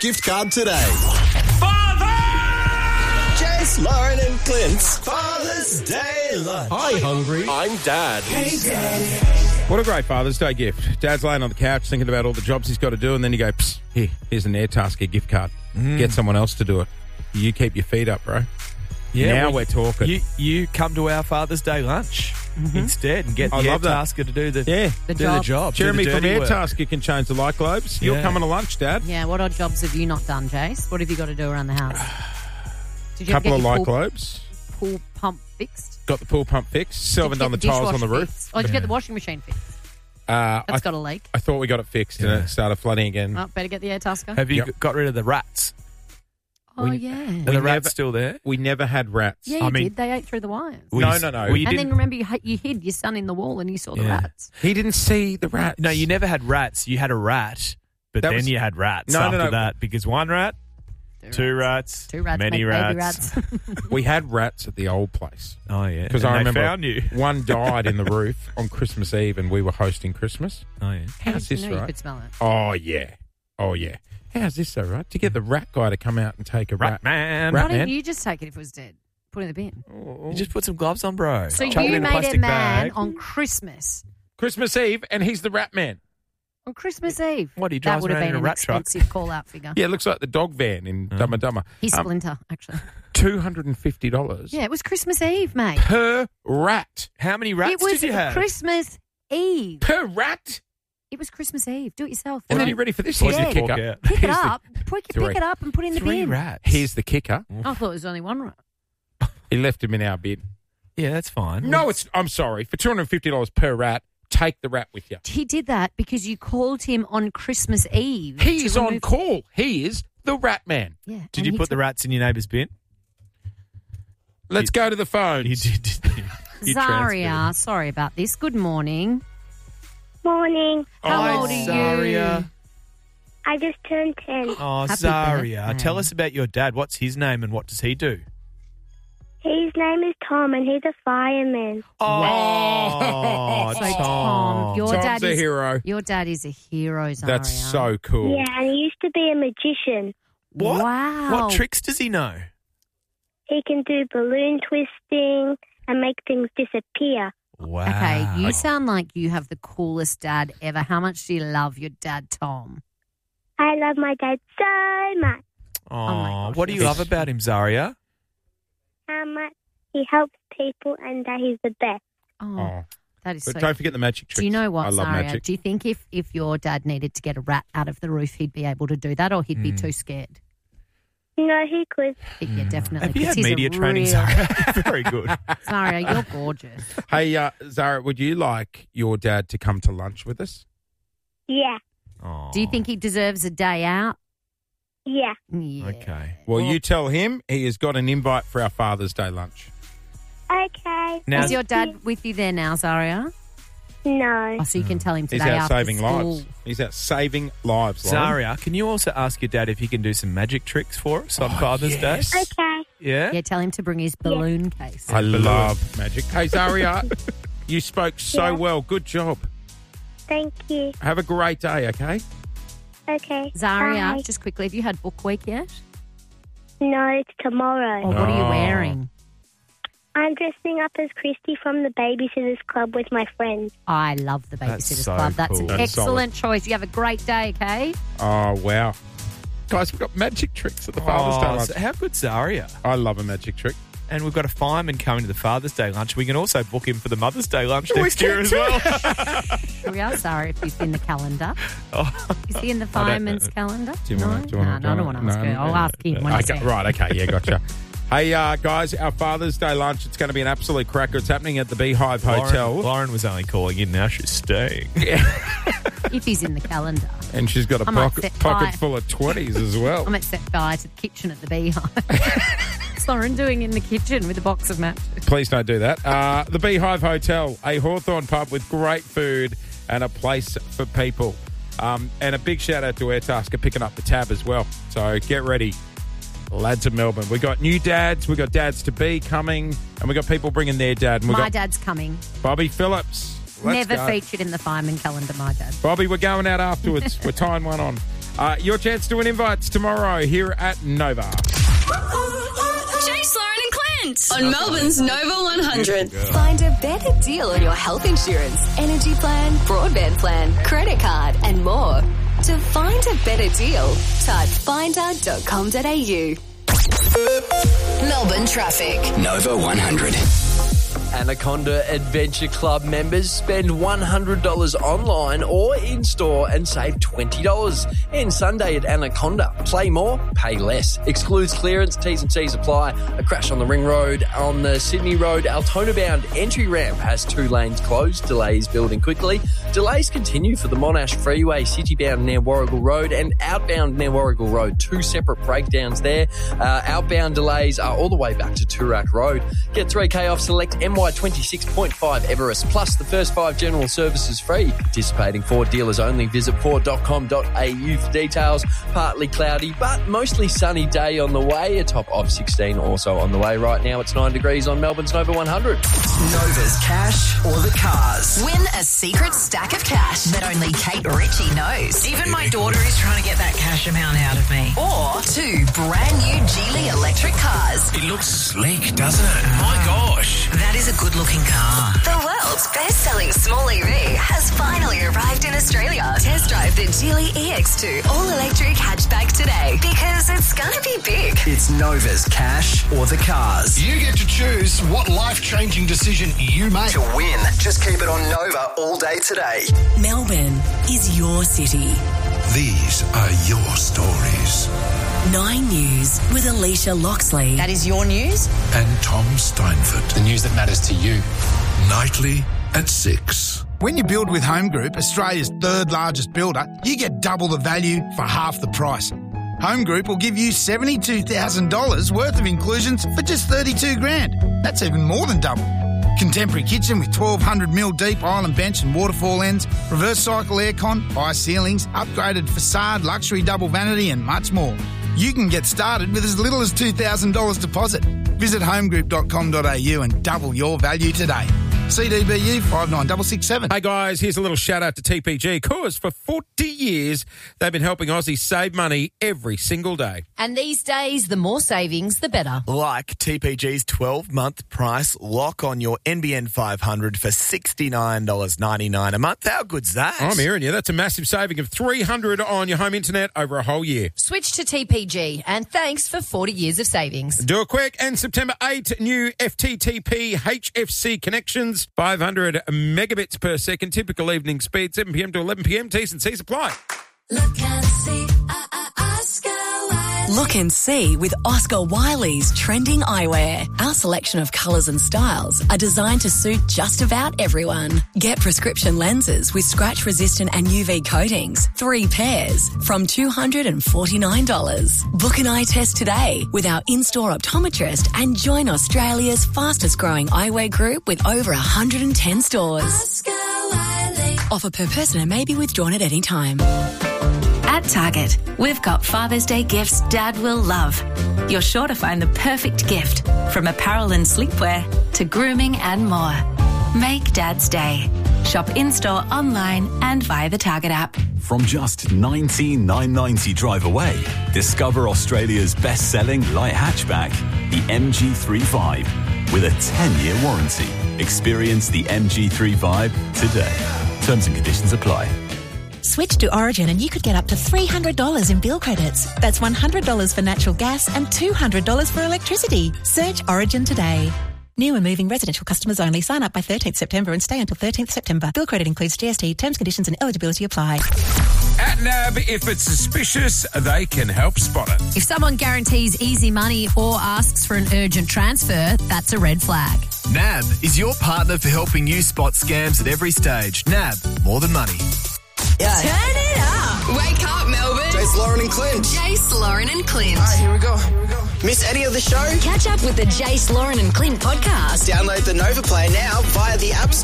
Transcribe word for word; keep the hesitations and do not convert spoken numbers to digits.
gift card today. Father! Jace, Lauren and Clint's Father's Day lunch. Hi, hungry. I'm Dad. Hey, Daddy. What a great Father's Day gift. Dad's laying on the couch thinking about all the jobs he's got to do, and then you go, Psst, here, here's an Airtasker gift card. Mm. Get someone else to do it. You keep your feet up, bro. Yeah, now well, we're talking. You you come to our Father's Day lunch instead and get the I love that. Airtasker to do the Yeah. The do job. the job. do Jeremy the from dirty work. Airtasker can change the light globes. You're Yeah. coming to lunch, Dad. Yeah, what odd jobs have you not done, Jace? What have you got to do around the house? Did you ever Couple get of your light pool, globes. pool pump fixed? Got the pool pump fixed. Still Did haven't you done the get tiles on the dishwasher roof. fixed? Oh, did you get the washing machine fixed? Uh, That's I, got a leak. I thought we got it fixed Yeah. and it started flooding again. Oh, better get the Airtasker. Have you Yep. got rid of the rats? Oh, we- yeah. Are We the rats never- still there? We never had rats. Yeah, you I mean- did. They ate through the wires. Well, No, you- no, no. well, you and then didn't- remember, you, you hid your son in the wall and you saw the Yeah. rats. He didn't see the rats. No, you never had rats. You had a rat, but That then was- you had rats No, no, after no. that because one rat, two rats, Two rats, many make rats. baby rats. We had rats at the old place. Oh yeah, Because And I they remember found you. one died in the roof on Christmas Eve and we were hosting Christmas. Oh yeah. How How's did this, you know you right? could smell it? Oh, yeah. Oh, yeah. How's this, though, right? To get the rat guy to come out and take a rat. Rat man. Rat Why man. didn't you just take it if it was dead? Put it in the bin. You just put some gloves on, bro. So Chuck it you in a made a plastic man bag. on Christmas. Christmas Eve, and he's the rat man. On Christmas Eve. What, he That drives would have around been in a an rat truck? expensive call-out figure. Yeah, it looks like the dog van in Dumb and Dumber. He's Um, Splinter, actually. two hundred fifty dollars Yeah, it was Christmas Eve, mate. per rat. How many rats it was did you have? Christmas Eve. Per rat? It was Christmas Eve. Do it yourself. And then Right. you ready for this? What Here's did the you kicker. fork out? Pick it Here's the- up. Pick, Three. pick it up and put it in the Three bin. rats. Here's the kicker. I thought it was only one rat. He left him in our bin. Yeah, that's fine. No, it's. I'm sorry. For two hundred fifty dollars per rat, take the rat with you. He did that because you called him on Christmas Eve. He to is on remove- call. He is the rat man. Yeah. Did and you he put the took- rats in your neighbour's bin? Let's go to the phones. You did. did you? You Zaria, transferred. sorry about this. Good morning. Morning. How Hi, old are you? Zaria. I just turned ten. Oh, Happy Zaria. birthday. Tell us about your dad. What's his name and what does he do? His name is Tom and he's a fireman. Oh, So, Tom, your Tom's dad a is hero. Your dad is a hero, Zaria. That's so cool. Yeah, and he used to be a magician. What? Wow. What tricks does he know? He can do balloon twisting and make things disappear. Wow. Okay, you sound like you have the coolest dad ever. How much do you love your dad, Tom? I love my dad so much. Oh, my gosh, what do you that's- love about him, Zaria? How much he helps people and that he's the best. Oh, Oh. that is But so don't forget the magic tricks. Do you know what, I love Zaria? magic. Do you think if, if your dad needed to get a rat out of the roof, he'd be able to do that, or he'd Hmm. be too scared? No, he could. Yeah, definitely. Have you 'cause had he's a media training, real- Zaria? Very good. Zaria, you're gorgeous. Hey, uh, Zara, would you like your dad to come to lunch with us? Yeah. Oh. Do you think he deserves a day out? Yeah. Yeah. Okay. Well, you tell him he has got an invite for our Father's Day lunch. Okay. Now- Is your dad with you there now, Zaria? No. Oh, so you can tell him He's today out after saving school. lives. He's out saving lives, Lauren. Zaria, can you also ask your dad if he can do some magic tricks for us on Oh, Father's yes. Day? Okay. Yeah? Yeah, tell him to bring his balloon case. I love magic. Hey, Zaria, you spoke so Yeah. well. Good job. Thank you. Have a great day, okay? Okay. Zaria, Bye. just quickly, have you had book week yet? No, it's tomorrow. Or what are you Oh. wearing? I'm dressing up as Christy from the Babysitters Club with my friends. I love the That's Babysitters so Club. That's cool. an That's excellent choice. You have a great day, okay? Oh, wow. Guys, we've got magic tricks at the Father's Day Oh, lunch. so how good's Zaria? I love a magic trick. And we've got a fireman coming to the Father's Day lunch. We can also book him for the Mother's Day lunch We next year can as too. well. Here we are. Sorry if he's in the calendar. Oh. Is he in the don't fireman's know. calendar? Do you no, wanna- do you no, wanna- no, I don't want to ask no, her. no, I'll no. ask him when he's Okay, there. right, okay, yeah, gotcha. Hey, uh, guys, our Father's Day lunch, it's going to be an absolute cracker. It's happening at the Beehive Hotel. Lauren, Lauren was only calling in. Now she's staying. If he's in the calendar. And she's got a I might pocket, set pocket fire. full of twenties as well. I might set fire to the kitchen at the Beehive. What's Lauren doing in the kitchen with a box of matches? Please don't do that. Uh, the Beehive Hotel, a Hawthorn pub with great food and a place for people. Um, and a big shout out to Airtasker picking up the tab as well. So get ready, lads of Melbourne. We got new dads, we got dads to be coming, and we got people bringing their dad. And we My got dad's coming. Bobby Phillips. Let's Never go. featured in the fireman calendar, my dad. Bobby, we're going out afterwards. We're tying one on. Uh, your chance to win invites tomorrow here at Nova. Jace, Lauren and Clint on Melbourne's Nova one hundred. Find a better deal on your health insurance, energy plan, broadband plan, credit card, and more. To find a better deal, type finder dot com dot a u. Melbourne traffic. Nova one hundred. Anaconda Adventure Club members spend one hundred dollars online or in-store and save twenty dollars. And Sunday at Anaconda, play more, pay less. Excludes clearance, T's and C's apply. A crash on the Ring Road. On the Sydney Road, Altona-bound entry ramp has two lanes closed. Delays building quickly. Delays continue for the Monash Freeway, city-bound near Warrigal Road and outbound near Warrigal Road. Two separate breakdowns there. Uh, outbound delays are all the way back to Toorak Road. Get three K off select M Y twenty-six point five Everest, plus the first five general services free. Participating Ford dealers only. Visit ford dot com dot a u for details. Partly cloudy, but mostly sunny day on the way. A top of sixteen also on the way. Right now it's nine degrees on Melbourne's Nova one hundred. Nova's cash or the cars. Win a secret stack of cash that only Kate Ritchie knows. Even my daughter is trying to get that cash amount out of me. Or two brand new Geely electric cars. It looks sleek, doesn't it? My gosh. That is a good looking car. The world's best-selling small E V has finally arrived in Australia. Test drive the Geely E X two all-electric hatchback today, because it's gonna be big. It's Nova's cash or the cars. You get to choose what life-changing decision you make. To win, just keep it on Nova all day today. Melbourne is your city. These are your stories. Nine News with Alicia Loxley. That is your news? And Tom Steinford. The news that matters to you. Nightly at six. When you build with Home Group, Australia's third largest builder, you get double the value for half the price. Home Group will give you seventy-two thousand dollars worth of inclusions for just thirty-two grand. That's even more than double. Contemporary kitchen with twelve hundred mil deep island bench and waterfall ends, reverse cycle aircon, high ceilings, upgraded facade, luxury double vanity and much more. You can get started with as little as two thousand dollars deposit. Visit home group dot com dot a u and double your value today. C D B U five nine six six seven. Hey guys, here's a little shout out to T P G, because for forty years they've been helping Aussies save money every single day. And these days, the more savings, the better. Like T P G's twelve-month price lock on your N B N five hundred for sixty-nine dollars ninety-nine a month. How good's that? I'm hearing you. That's a massive saving of three hundred dollars on your home internet over a whole year. Switch to T P G, and thanks for forty years of savings. Do it quick. And September eighth, new F T T P H F C connections, five hundred megabits per second, typical evening speed, seven p.m. to eleven p.m. T's and C's apply. Look and see, uh, uh, Oscar Wilde. Look and see with Oscar Wiley's trending eyewear. Our selection of colours and styles are designed to suit just about everyone. Get prescription lenses with scratch-resistant and U V coatings, three pairs, from two hundred forty-nine dollars. Book an eye test today with our in-store optometrist and join Australia's fastest-growing eyewear group with over one hundred ten stores. Oscar Wiley. Offer per person and may be withdrawn at any time. At Target, we've got Father's Day gifts Dad will love. You're sure to find the perfect gift, from apparel and sleepwear to grooming and more. Make Dad's day. Shop in-store, online and via the Target app. From just nineteen thousand nine hundred ninety drive away, discover Australia's best-selling light hatchback, the M G three five, with a ten-year warranty. Experience the M G three five today. Terms and conditions apply. Switch to Origin and you could get up to three hundred dollars in bill credits. That's one hundred dollars for natural gas and two hundred dollars for electricity. Search Origin today. New and moving residential customers only. Sign up by thirteenth September and stay until thirteenth September. Bill credit includes G S T. Terms, conditions and eligibility apply. At N A B, if it's suspicious, they can help spot it. If someone guarantees easy money or asks for an urgent transfer, that's a red flag. N A B is your partner for helping you spot scams at every stage. N A B, more than money. Yeah. Turn it up. Wake up, Melbourne. Jace, Lauren and Clint. Jace, Lauren and Clint. All right, here we go. Here we go. Miss any of the show? Catch up with the Jace, Lauren and Clint podcast. Download the Nova Player now via the App Store.